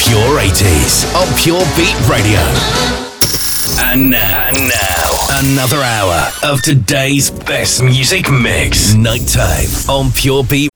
Pure 80s on Pure Beat Radio. And now, another hour of today's best music mix. Nighttime on Pure Beat